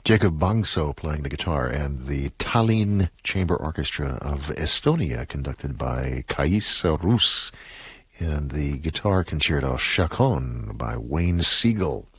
Jacob Bangso playing the guitar, and the Tallinn Chamber Orchestra of Estonia, conducted by Kais Rus, and the guitar concerto Chaconne by Wayne Siegel.